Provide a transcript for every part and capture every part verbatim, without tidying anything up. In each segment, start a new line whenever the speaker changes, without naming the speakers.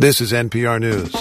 This is N P R News.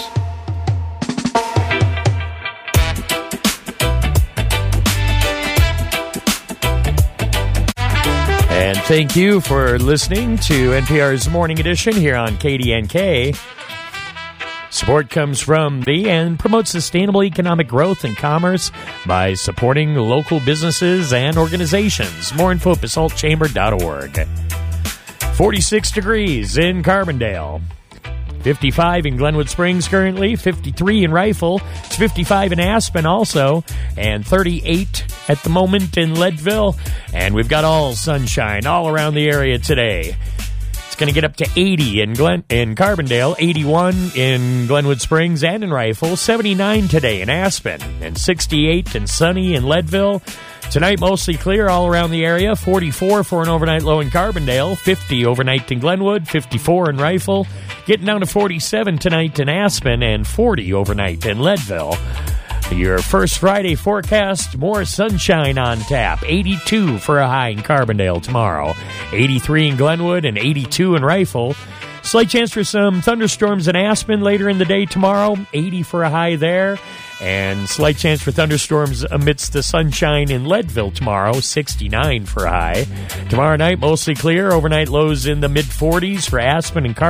And thank you for listening to N P R's Morning Edition here on K D N K. Support comes from the and promotes sustainable economic growth and commerce by supporting local businesses and organizations. More info at basalt chamber dot org. forty-six degrees in Carbondale. fifty-five in Glenwood Springs currently, fifty-three in Rifle, it's fifty-five in Aspen also, and thirty-eight at the moment in Leadville. And we've got all sunshine all around the area today. It's going to get up to eighty in Glen in Carbondale, eighty-one in Glenwood Springs and in Rifle, seventy-nine today in Aspen, and sixty-eight and sunny in Leadville. Tonight, mostly clear all around the area, forty-four for an overnight low in Carbondale, fifty overnight in Glenwood, fifty-four in Rifle, getting down to forty-seven tonight in Aspen, and forty overnight in Leadville. Your first Friday forecast, more sunshine on tap, eighty-two for a high in Carbondale tomorrow, eighty-three in Glenwood, and eighty-two in Rifle. Slight chance for some thunderstorms in Aspen later in the day tomorrow, eighty for a high there. And slight chance for thunderstorms amidst the sunshine in Leadville tomorrow, sixty-nine for a high. Tomorrow night, mostly clear. Overnight lows in the mid-forties for Aspen and Carbondale.